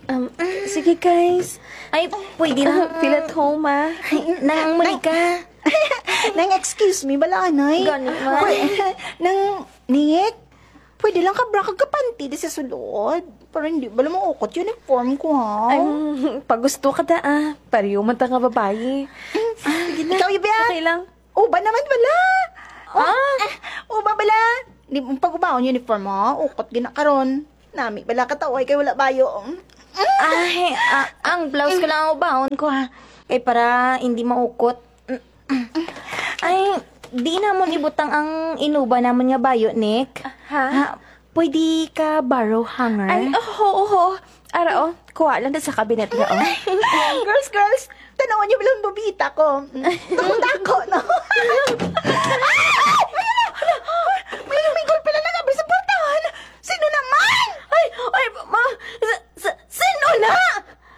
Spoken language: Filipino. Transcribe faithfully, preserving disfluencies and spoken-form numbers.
Um, sige guys. Ay, pwede na. Feel at home ah. Ay, nang Monica. Nang excuse me, bala nay. Gani man. Pwe- Nang Nick, pwede lang ka bra kag kapanti di sa sulod. Para hindi bala mo ukot uniform ko ha. Ay, pag gusto ka da ah. Pariyo man ta nga babae. Sige na. Ikaw Ibya. Okay lang. Uba naman bala. Ah? Uba bala. Di mo pag-ubaon uniform ha. Ukot gina karon. Nami bala kataway kay wala bayo. Ay, ah, ang blouse ko lang ang baon ko ha. Eh, para hindi maukot. Ay, di namon ibutang ang inuba naman nga bayo, Nick. Ha? Ha, pwede ka borrow hanger? Ay, oh, oh, oh. Ara, oh. Kuha lang na sa kabinet na, oh. Girls, girls, tanawan niyo bilang bubita ko. Takot ako, no?